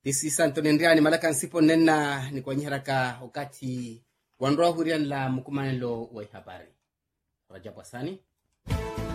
Tisi santo nendiani malaka nsipo nena ni kwa nyaraka wakati wandoa hurian la mkumanelo wa habari. Rajabu Hasani.